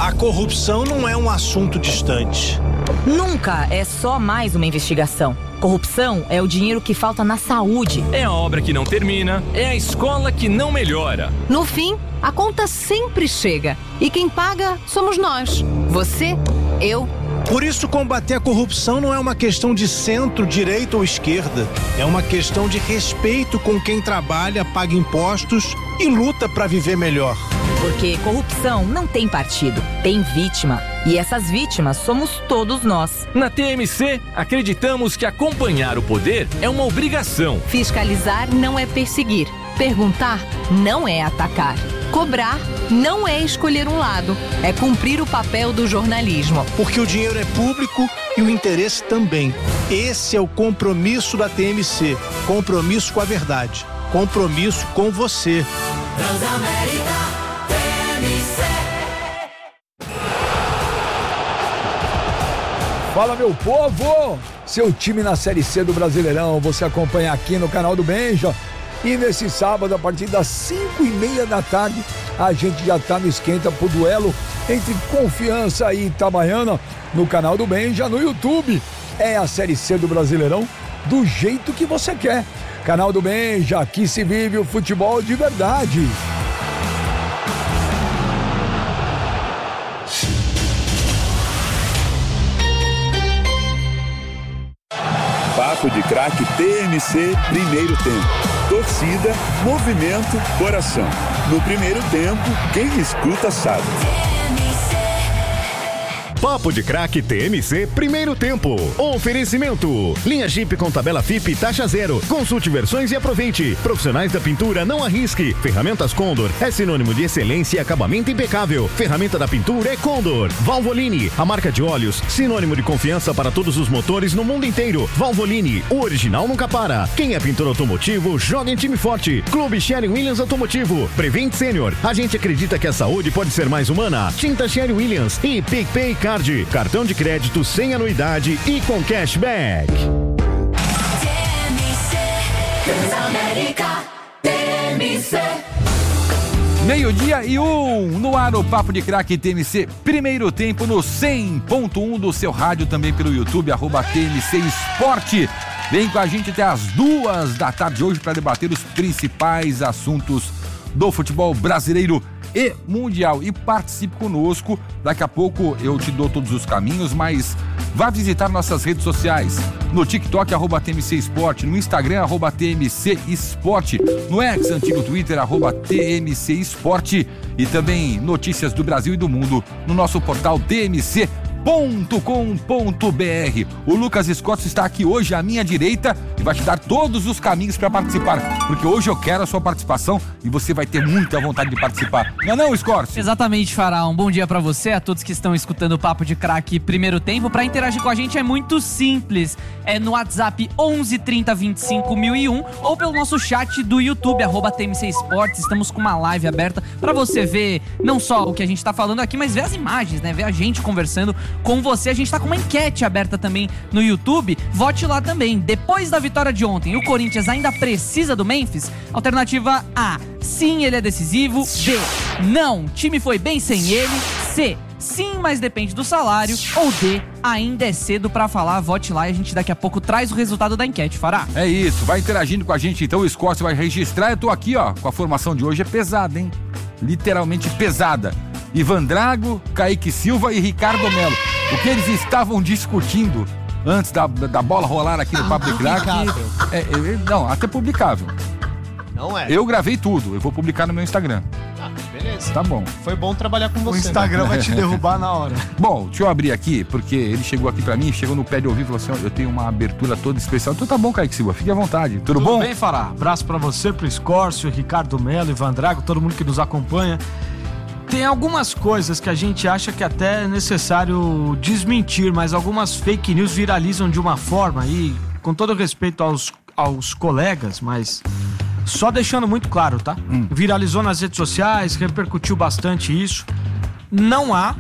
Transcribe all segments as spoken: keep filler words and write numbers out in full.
A corrupção não é um assunto distante. Nunca é só mais uma investigação. Corrupção é o dinheiro que falta na saúde. É a obra que não termina, é a escola que não melhora. No fim, a conta sempre chega. E quem paga somos nós. Você, eu. Por isso, combater a corrupção não é uma questão de centro, direita ou esquerda. É uma questão de respeito com quem trabalha, paga impostos e luta para viver melhor. Porque corrupção não tem partido, tem vítima. E essas vítimas somos todos nós. Na T M C, acreditamos que acompanhar o poder é uma obrigação. Fiscalizar não é perseguir. Perguntar não é atacar. Cobrar não é escolher um lado, é cumprir o papel do jornalismo. Porque o dinheiro é público e o interesse também. Esse é o compromisso da T M C. Compromisso com a verdade. Compromisso com você. Transamérica, T M C. Fala, meu povo! Seu time na Série C do Brasileirão, você acompanha aqui no canal do Benja. E nesse sábado, a partir das cinco e meia da tarde, a gente já tá no esquenta pro duelo entre Confiança e Itabaiana no canal do Benja, no YouTube. É a Série C do Brasileirão do jeito que você quer. Canal do Benja, aqui se vive o futebol de verdade. Papo de Craque T M C, primeiro tempo. Torcida, movimento, coração. No primeiro tempo, quem escuta sabe. Papo de Craque T M C, primeiro tempo. Oferecimento. Linha Jeep com tabela F I P taxa zero. Consulte versões e aproveite. Profissionais da pintura, não arrisque. Ferramentas Condor é sinônimo de excelência e acabamento impecável. Ferramenta da pintura é Condor. Valvoline, a marca de óleos, sinônimo de confiança para todos os motores no mundo inteiro. Valvoline, o original nunca para. Quem é pintor automotivo, joga em time forte. Clube Sherry Williams Automotivo. Prevent Senior, a gente acredita que a saúde pode ser mais humana. Tinta Sherry Williams e PicPay Card, cartão de crédito sem anuidade e com cashback. Meio-dia e um, no ar o Papo de Craque T M C, primeiro tempo no cem ponto um do seu rádio, também pelo YouTube, arroba T M C Esporte. Vem com a gente até as duas da tarde hoje para debater os principais assuntos do futebol brasileiro e mundial. E participe conosco. Daqui a pouco eu te dou todos os caminhos, mas vá visitar nossas redes sociais. No TikTok, arroba T M C Esporte. No Instagram, arroba T M C Esporte. No X, antigo Twitter, arroba T M C Esporte. E também notícias do Brasil e do mundo no nosso portal T M C ponto com ponto b r. O Lucas Scott está aqui hoje à minha direita e vai te dar todos os caminhos para participar, porque hoje eu quero a sua participação e você vai ter muita vontade de participar. Não é não, Scott? Exatamente, Fará. Um bom dia para você, a todos que estão escutando o Papo de Craque primeiro tempo. Para interagir com a gente é muito simples. É no WhatsApp onze trinta vinte e cinco mil e um ou pelo nosso chat do YouTube, arroba T M C Esportes. Estamos com uma live aberta para você ver não só o que a gente tá falando aqui, mas ver as imagens, né? Ver a gente conversando com você. A gente tá com uma enquete aberta também no YouTube. Vote lá também. Depois da vitória de ontem, o Corinthians ainda precisa do Memphis? Alternativa A, sim, ele é decisivo. B, não, time foi bem sem ele. C, sim, mas depende do salário. Ou D, ainda é cedo pra falar. Vote lá e a gente daqui a pouco traz o resultado da enquete, Fará. É isso, vai interagindo com a gente então. O Scott vai registrar. Eu tô aqui, ó, com a formação de hoje. É pesada, hein? Literalmente pesada. Ivan Drago, Kaique Silva e Ricardo Melo. O que eles estavam discutindo antes da, da bola rolar aqui no Papo de Craque. É, é, não, até publicável. Não é. Eu gravei tudo, eu vou publicar no meu Instagram. Ah, beleza. Tá bom. Foi bom trabalhar com você. O Instagram né? vai te derrubar na hora. Bom, deixa eu abrir aqui, porque ele chegou aqui pra mim, chegou no pé de ouvido e falou assim, ó, eu tenho uma abertura toda especial. Então tá bom, Kaique Silva, fique à vontade. Tudo, Tudo bom? bem, Fará? Abraço pra você, pro Escórcio, Ricardo Melo, Ivan Drago, todo mundo que nos acompanha. Tem algumas coisas que a gente acha que até é necessário desmentir, mas algumas fake news viralizam de uma forma, e com todo respeito aos, aos colegas, mas só deixando muito claro, tá? Hum. Viralizou nas redes sociais, repercutiu bastante isso. Não há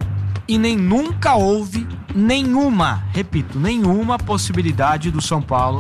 e nem nunca houve nenhuma, repito, nenhuma possibilidade do São Paulo,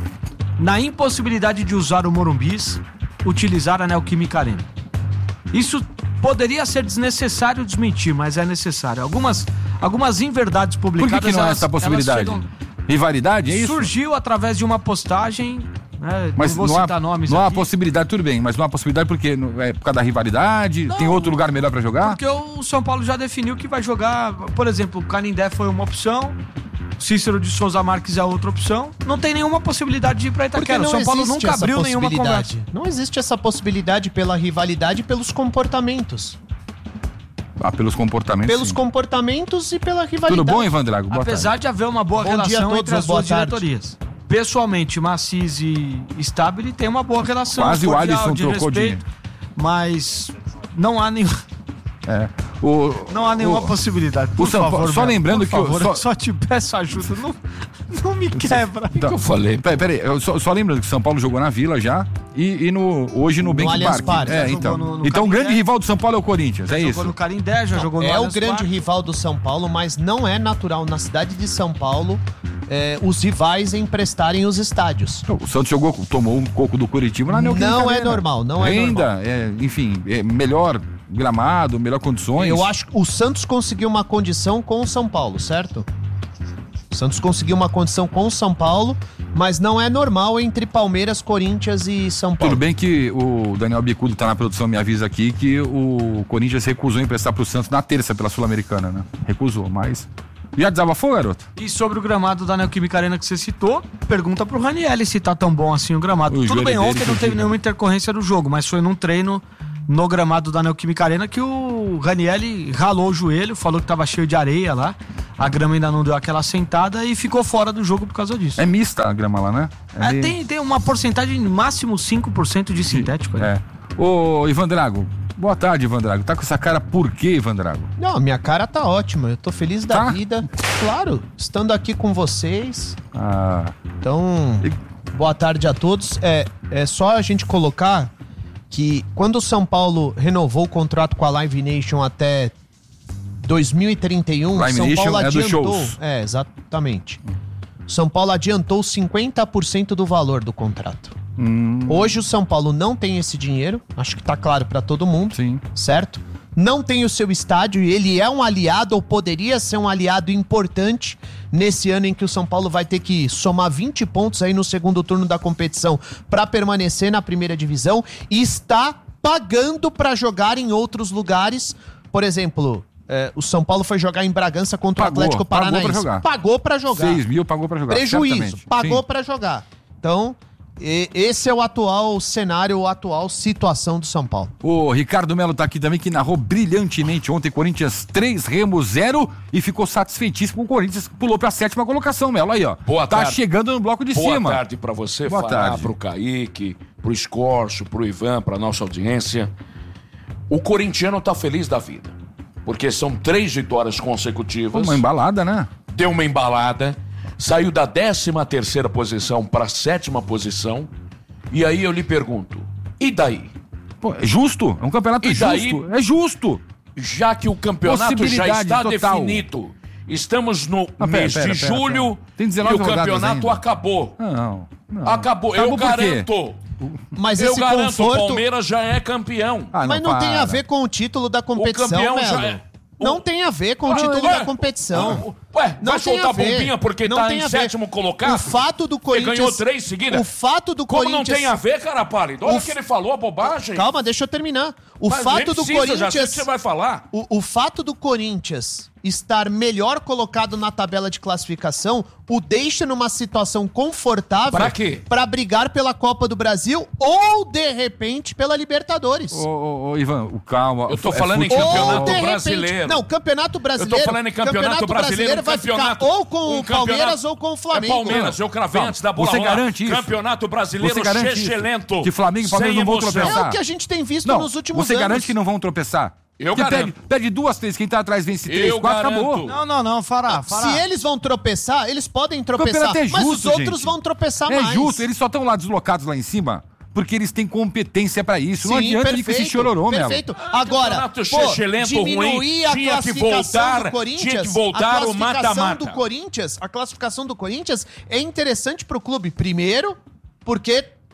na impossibilidade de usar o Morumbis, utilizar a Neoquímica Arena. Isso poderia ser desnecessário desmentir, mas é necessário. Algumas, algumas inverdades publicadas... Por que, que não elas, é essa possibilidade? chegam... Rivalidade, é isso? Surgiu através de uma postagem... Né, mas não vou não citar há, nomes não há aqui. possibilidade, tudo bem, mas não há possibilidade porque não- é por causa da rivalidade, Não, tem outro lugar melhor pra jogar? Porque o São Paulo já definiu que vai jogar, por exemplo, o Canindé foi uma opção, Cícero de Souza Marques é outra opção, não tem nenhuma possibilidade de ir pra Porque Itaquera. não O São Paulo existe nunca essa abriu nenhuma possibilidade. conversa. Não existe essa possibilidade pela rivalidade e pelos comportamentos. Ah, pelos comportamentos. Pelos sim. comportamentos e pela rivalidade. Tudo bom, Ivan Drago? Boa Apesar tarde. de haver uma boa Bom dia a relação todos, entre as boa duas tarde. diretorias. Pessoalmente, Macis e Stabile tem uma boa relação. Quase o cordial, Alisson de trocou de- respeito, mas não há nenhum... É. O, Não há nenhuma o- possibilidade. Por o São Paulo- favor, só Belo, lembrando por que o- favor, só- eu só te peço ajuda. Não, não me quebra. Então, eu falei? Peraí, peraí, eu só, só lembrando que São Paulo jogou na Vila já e, e no, hoje no, No Bank Allianz Park. Parque, É, já então. jogou no- no então o Canindé. grande rival do São Paulo é o Corinthians, é jogou isso? no Canindé, já jogou no É o Allianz grande Parque. rival do São Paulo, mas não é natural na cidade de São Paulo é, os rivais emprestarem os estádios. O Santos jogou, tomou um coco do Curitiba na Neoquímica Não é Arena. normal, não é Ainda, é, enfim, é melhor gramado, melhor condições. Eu acho que o Santos conseguiu uma condição com o São Paulo, certo? O Santos conseguiu uma condição com o São Paulo, mas não é normal entre Palmeiras, Corinthians e São Paulo. Tudo bem que o Daniel Bicudo tá na produção, me avisa aqui que o Corinthians recusou emprestar pro Santos na terça pela Sul-Americana, né? Recusou, mas... Já desabafou, garoto? E sobre o gramado da Neoquímica Arena que você citou, pergunta pro Ranielli se tá tão bom assim o gramado. O Tudo joelho bem, dele, ontem não teve inclusive. nenhuma intercorrência do jogo, mas foi num treino no gramado da Neoquímica Arena que o Ranielli ralou o joelho, falou que tava cheio de areia lá, a grama ainda não deu aquela sentada e ficou fora do jogo por causa disso. É mista a grama lá, né? É, meio- tem, tem uma porcentagem máximo cinco por cento de sintético. É. Ô, Ivan Drago, boa tarde, Ivan Drago. Tá com essa cara por quê, Ivan Drago? Não, minha cara tá ótima, eu tô feliz da Tá? vida. Claro, estando aqui com vocês. Ah, Então, boa tarde a todos. É, é só a gente colocar que quando o São Paulo renovou o contrato com a Live Nation até dois mil e trinta e um, Live São Nation Paulo é dos adiantou. shows. É, exatamente. São Paulo adiantou cinquenta por cento do valor do contrato. hum, Hoje o São Paulo não tem esse dinheiro, acho que tá claro pra todo mundo, sim. certo? Não tem o seu estádio e ele é um aliado ou poderia ser um aliado importante nesse ano em que o São Paulo vai ter que somar vinte pontos aí no segundo turno da competição pra permanecer na primeira divisão e está pagando pra jogar em outros lugares. Por exemplo, é, o São Paulo foi jogar em Bragança contra Pagou, o Atlético pagou Paranaense. pra jogar. Pagou pra jogar. seis mil pagou pra jogar. Prejuízo, certamente. pagou Sim. pra jogar. Então, e- esse é o atual cenário, a atual situação do São Paulo. O Ricardo Melo tá aqui também, que narrou brilhantemente ontem Corinthians três, Remo zero e ficou satisfeitíssimo com o Corinthians, que pulou pra sétima colocação, Melo, aí ó. Boa tá tarde. chegando no bloco de Boa cima. tarde pra você, Boa Fará, tarde. pro Kaique, pro Escorço, pro Ivan, pra nossa audiência. O corintiano tá feliz da vida, porque são três vitórias consecutivas. Uma embalada, né? Deu uma embalada, saiu da décima terceira posição pra sétima posição. E aí eu lhe pergunto, e daí? Pô, é justo, é um campeonato E daí? justo, é justo. Já que o campeonato já Possibilidade está total. definido, estamos no Ah, pera, mês pera, de pera, julho pera. Tem dezenove e o rodadas campeonato ainda. acabou. Não, não. Acabou, eu Acabou por quê? garanto. Mas eu esse garanto, o conforto... Palmeiras já é campeão. Ah, Mas não tem para. a ver com o título da competição, campeão já Melo. é- Não tem a ver com o Ah, título ué? da competição. Ué, Não vai tem soltar a ver. bombinha porque Não tá tem em a ver. sétimo colocado? O fato do Você Corinthians... ganhou três seguidas? O fato do Como Corinthians... não tem a ver, cara pálido? Olha O o que ele falou, a bobagem. Calma, deixa eu terminar. O Mas fato nem do precisa, Corinthians... já sei o que você vai falar. O, o fato do Corinthians estar melhor colocado na tabela de classificação o deixa numa situação confortável Pra quê? pra brigar pela Copa do Brasil ou, de repente, pela Libertadores. Ô, ô, ô, Ivan, o calma. Eu tô é falando em futebol. campeonato Ou, de repente- brasileiro. Não, Campeonato Brasileiro. Eu tô falando em campeonato, brasileiro, vai campeonato, ficar ou com um o Palmeiras campeonato- ou com o Flamengo. É Palmeiras, eu cravei Calma, antes da bola você rolar. garante isso? Campeonato brasileiro Você garante isso? excelente. Que Flamengo e Palmeiras sem não vão emoção. tropeçar? É o que a gente tem visto Não, nos últimos você anos. garante que não vão tropeçar? Eu Porque garanto. perde, perde duas, três, quem tá atrás vence três, Eu quatro, garanto. acabou. Não, não, não, Fará, Fará. Se eles vão tropeçar, eles podem tropeçar, campeonato é mas os justo, outros gente. vão tropeçar É mais. justo, eles só estão lá deslocados lá em cima porque eles têm competência pra isso. Não Sim, adianta vir com esse chororô, Melo. perfeito. Agora, Campeonato pô, excelente, diminuir ruim, a tinha que classificação voltar- do Corinthians, tinha que voltar a o classificação mata-mata. do Corinthians, a classificação do Corinthians é interessante pro clube. Primeiro, porque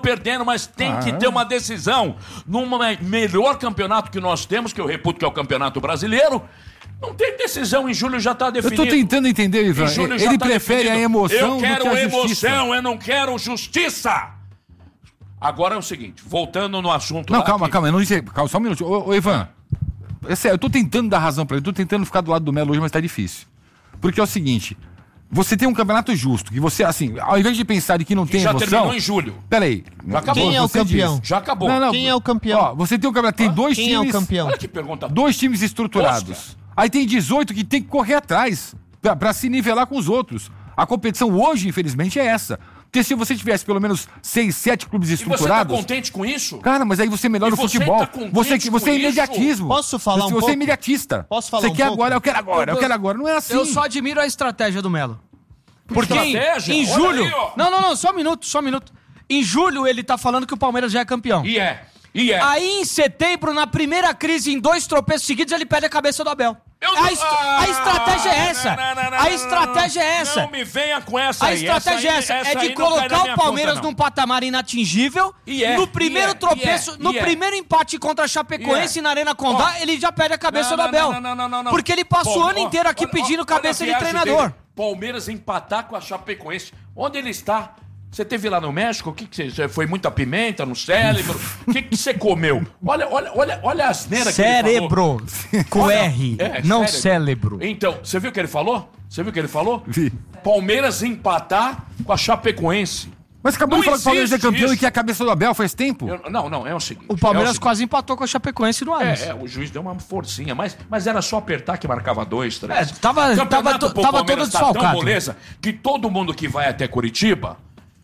perdendo, mas tem Ah, que é? ter uma decisão. Num melhor campeonato que nós temos, que eu reputo que é o Campeonato Brasileiro, Não tem decisão, em julho já tá definido. Eu tô tentando entender, Ivan. Ele tá prefere definido. a emoção Eu quero do que a justiça. emoção, eu não quero justiça. Agora é o seguinte, voltando no assunto Não, lá calma, que... calma, eu não disse, calma, só um minuto. Ô, ô Ivan, é sério, eu tô tentando dar razão pra ele, eu tô tentando ficar do lado do Melo hoje, mas tá difícil. Porque é o seguinte, você tem um campeonato justo, que você, assim, ao invés de pensar de que não que tem já emoção... terminou em julho. Peraí. Já acabou. Quem é o Você campeão? diz. Já acabou. Não, não, Quem é o campeão? Ó, você tem um campeonato, tem dois Quem times... é o campeão? Olha que pergunta. Dois times estruturados. Aí tem dezoito que tem que correr atrás pra, pra se nivelar com os outros. A competição hoje, infelizmente, é essa. Porque se você tivesse pelo menos seis, sete clubes estruturados... E você tá contente com isso? Cara, mas aí você melhora E o você futebol. tá contente você com você é isso? imediatismo. Posso falar um você, pouco? Você é imediatista. Posso falar Você um quer pouco? agora, eu quero agora, eu, Eu- quero agora. Não é assim. Eu só admiro a estratégia do Melo. Porque em, Estratégia? em Olha julho... aí, ó. não, não, não, só um minuto, só um minuto. Em julho ele tá falando que o Palmeiras já é campeão. E é, e é. Aí em setembro, na primeira crise, em dois tropeços seguidos, ele perde a cabeça do Abel. Eu A, não- est- a estratégia é Ah, essa. não, não, não, A não, estratégia é essa. Não me venha com essa A aí. estratégia é essa, aí- é de aí não cai na colocar minha o Palmeiras conta, não. num patamar inatingível. E é, no primeiro e é, tropeço, e é, no e é. primeiro empate contra a Chapecoense E é. na Arena Condá, Ó. ele já perde a cabeça Não, do não, Abel. não, não, não, não, não. Porque ele passa o Bom, ano ó, inteiro aqui olha, pedindo olha cabeça a de viagem treinador. dele. Palmeiras empatar com a Chapecoense. Onde ele está? Você teve lá no México? O que que você... Foi muita pimenta no cérebro? O que que você comeu? Olha, olha, olha, olha a asneira que ele Cérebro. falou. Com Olha, R, é, não cérebro. Então, você viu o que ele falou? Você viu o que ele falou? Vi. Palmeiras empatar com a Chapecoense. Mas acabou Não de falar que o Palmeiras é existe campeão isso. e que é a cabeça do Abel faz tempo. Eu- não, não, é o seguinte. O Palmeiras é o seguinte. quase empatou com a Chapecoense no Allianz. É, é, o juiz deu uma forcinha, mas, mas era só apertar que marcava dois, três. É, tava- O campeonato tava to- pro tava Palmeiras todo tá tão desfalcado. moleza que todo mundo que vai até Curitiba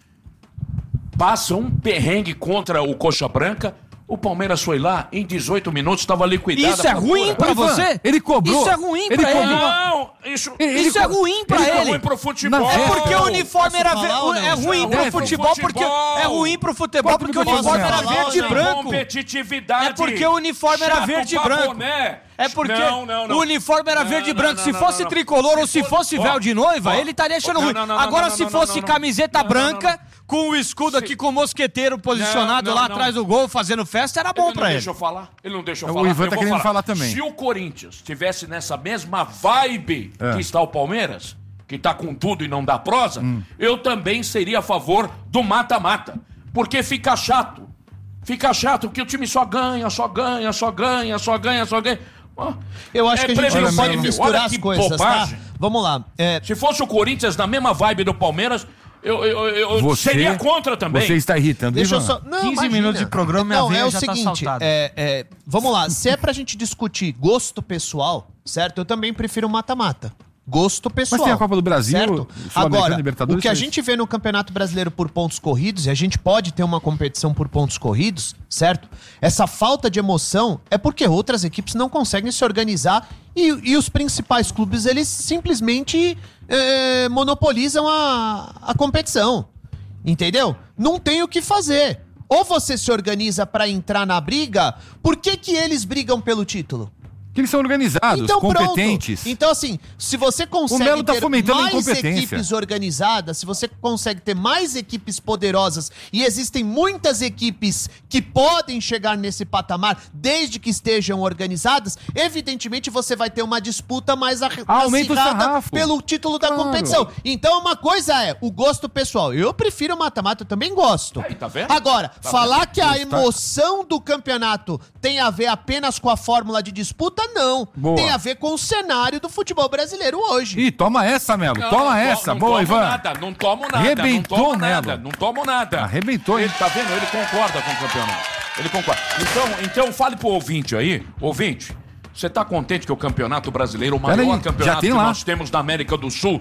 passa um perrengue contra o Coxa Branca. O Palmeiras foi lá, em dezoito minutos, estava liquidado. Isso é ruim pra você? Ele cobrou. Isso é ruim Ele pra ele. cobrou. Não, isso, Ele- Isso é ruim pra isso é ele. ruim pro futebol. Não, É porque o uniforme Posso era falar ver- ou não? é ruim Isso é pro ruim pro futebol porque futebol. é ruim pro futebol Quanto porque o que eu uniforme posso era falar verde e ou não? branco. Competitividade. É porque o uniforme era Chato verde e pra branco. boné. É porque Não, não, não. o uniforme era Não, verde e não, branco. não, Se não, fosse não, não. tricolor ou Se se fosse- fosse ó, véu de noiva, ó, ele estaria achando não, ruim. não, não, Agora, não, se não, fosse não, não. camiseta Não, não, branca, com o escudo aqui com o mosqueteiro posicionado Não, lá não, não. atrás do gol, fazendo festa, era bom Ele não pra ele. deixa eu falar. Ele não deixa eu O falar. Ivan Eu tá vou querendo falar também. Se o Corinthians estivesse nessa mesma vibe É. que está o Palmeiras, que tá com tudo e não dá prosa, Hum. eu também seria a favor do mata-mata. Porque fica chato. Fica chato, porque o time só ganha, só ganha, só ganha, só ganha, só ganha. Ó, Eu acho é que a gente não previsível. pode misturar Olha as que coisas, bobagem. tá? Vamos lá. É, Se fosse o Corinthians na mesma vibe do Palmeiras, eu, eu, eu Você, seria contra também. Você está irritando, Deixa eu Ivan. só. Não, quinze imagina. minutos de programa, minha Não, veia é o já tá seguinte, saltada. é, é, vamos lá. Se é pra gente discutir gosto pessoal, certo? Eu também prefiro mata-mata. Gosto pessoal. Mas tem a Copa do Brasil, certo? Sul-Americana, Agora, Libertadores, o que a é isso. gente vê no Campeonato Brasileiro por pontos corridos, e a gente pode ter uma competição por pontos corridos, certo? Essa falta de emoção é porque outras equipes não conseguem se organizar e, e os principais clubes, eles simplesmente é, monopolizam a, a competição. Entendeu? Não tem o que fazer. Ou você se organiza pra entrar na briga, por que que eles brigam pelo título? Que eles são organizados, Então, competentes. pronto. Então, assim, se você O consegue Melo tá ter fomentando a mais incompetência. equipes organizadas, se você consegue ter mais equipes poderosas, e existem muitas equipes que podem chegar nesse patamar, desde que estejam organizadas, evidentemente você vai ter uma disputa mais ar- Aumenta o acirrada sarrafo. pelo título da Claro. competição. Então, uma coisa é o gosto pessoal. Eu prefiro mata-mata, eu também gosto. Aí, tá vendo? Agora, Tá falar vendo? que a Tá. emoção do campeonato tem a ver apenas com a fórmula de disputa, não. Boa. Tem a ver com o cenário do futebol brasileiro hoje. Ih, toma essa, Melo. Não, toma não, essa. não Boa, tomo Ivan. nada, não tomo nada, Arrebentou, não tomo nada, Melo. não tomo nada. Arrebentou, hein? Ele tá vendo? Ele concorda com o campeonato. Ele concorda. Então, então fale pro ouvinte aí, ouvinte, você tá contente que o campeonato brasileiro, o Pera maior aí, já campeonato tem que lá. nós temos na América do Sul,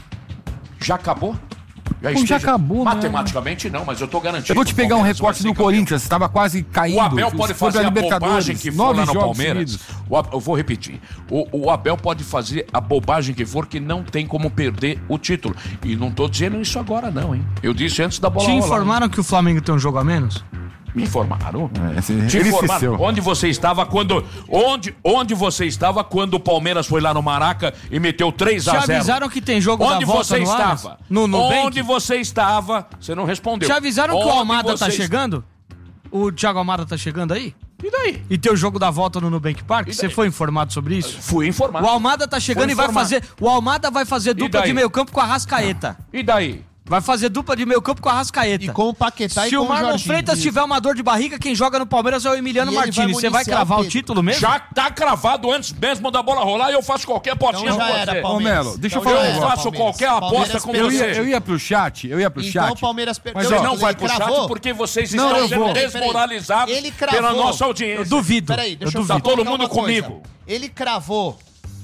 já acabou? Já, Pô, já acabou, né? Matematicamente não, mas eu tô garantindo. Eu vou te que o pegar um Palmeiras recorte vai ser do campeão. Corinthians, estava quase caindo. O Abel pode foi pra fazer a Libertadores, bobagem que for nove lá no jogos Palmeiras. seguidos. O Ab- eu vou repetir. O, o Abel pode fazer a bobagem que for, que não tem como perder o título. E não tô dizendo isso agora, não, hein? Eu disse antes da bola Te rolar. informaram que o Flamengo tem um jogo a menos? Me informaram? É, esse- Te ele informaram? esqueceu. Onde você estava quando. Onde, onde você estava quando o Palmeiras foi lá no Maraca e meteu três a Te zero? avisaram que tem jogo Onde da volta você no Allianz? estava? No Nubank? Onde você estava? Você não respondeu. Te avisaram que o Onde Almada tá você- chegando? O Thiago Almada tá chegando aí? E daí? E teu jogo da volta no Nubank Park? Você foi informado sobre isso? Fui informado. O Almada tá chegando Fui e vai informado. fazer... O Almada vai fazer dupla de meio campo com a Arrascaeta. E daí? Vai fazer dupla de meio campo com a Arrascaeta. E com o Paquetá Se e com o o Marlon Jorginho. Freitas tiver uma dor de barriga, quem joga no Palmeiras é o Emiliano E ele vai Martins. Você vai municiar cravar o o Pedro. título mesmo? Já tá cravado antes mesmo da bola rolar e eu faço qualquer apostinha Então já com era, você. Ô, Palmeiras. Melo, deixa eu Então falar já um Eu era, negócio. faço Palmeiras. qualquer aposta Palmeiras com Eu você. ia, eu ia pro chat, eu ia pro Então chat. o Palmeiras perdeu. Mas, Você ó, não Ele vai pro chat cravou. porque vocês Não, estão eu sendo vou. desmoralizados Ele cravou. pela nossa audiência. Eu duvido. Peraí, deixa eu, eu só Tá todo colocar mundo uma coisa. comigo. Ele cravou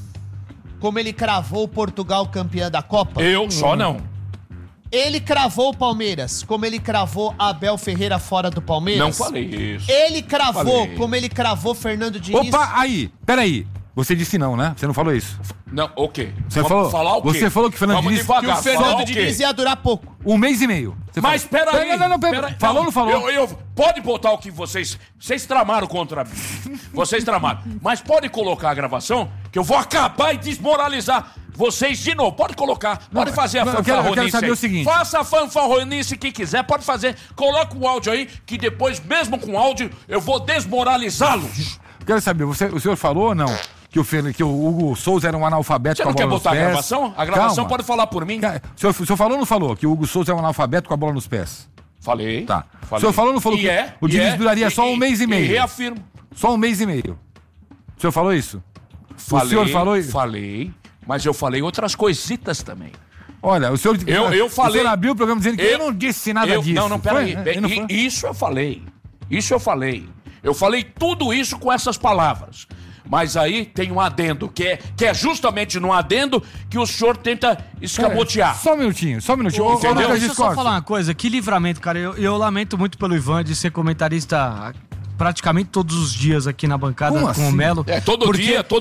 como ele cravou o Portugal campeã da Copa. Eu só não. Ele cravou o Palmeiras como ele cravou Abel Ferreira fora do Palmeiras. Não falei isso. Ele cravou Falei. como ele cravou Fernando Diniz. Opa, aí, peraí. Você disse não, né? Você não falou isso. Não, o quê? Você Vamos falou- falar o quê? você falou que o Fernando Vamos Diniz- devagar, que o Fernando falar o quê? Diniz ia durar pouco. Um mês e meio. Você Mas falou. peraí. Não, não, não, pera- pera- falou ou não falou? Eu, eu- pode botar o que vocês... Vocês tramaram contra mim. Vocês tramaram. Mas pode colocar a gravação que eu vou acabar e desmoralizar vocês de novo. Pode colocar. Pode Não, fazer a não, eu quero- eu fanfarronice quero saber aí. o seguinte. Faça a fanfarronice que quiser. Pode fazer. Coloca o áudio aí que depois, mesmo com áudio, eu vou desmoralizá-los. Quero saber, você, o senhor falou ou não? Que o, Fer- que o Hugo Souza era um analfabeto Você com a não quer bola nos botar a pés? gravação? A gravação Calma. pode falar por mim. Cara, O senhor, o senhor falou ou não falou que o Hugo Souza é um analfabeto com a bola nos pés? Falei. Tá. Falei. O senhor falou ou não falou E que é, o e Diniz é, duraria e- só um e- mês e meio? E reafirmo. Só um mês e meio. O senhor falou isso? Falei, o senhor falou isso? Falei, mas eu falei outras coisitas também. Olha, o senhor, Eu, eu falei. o senhor abriu o programa dizendo que eu, não disse nada eu- disso. Não, não, peraí. Foi? Bem, Ele não i- foi? Isso eu falei. Isso eu falei. Eu falei tudo isso com essas palavras. Mas aí tem um adendo, que é, que é justamente no adendo que o senhor tenta escamotear. Só um minutinho, só um minutinho. Ô, Entendeu? ô, Lucas Deixa eu só Discord. falar uma coisa, que livramento, cara. Eu, eu lamento muito pelo Ivan de ser comentarista praticamente todos os dias aqui na bancada Como com assim? o Melo. É, todo porque dia, todo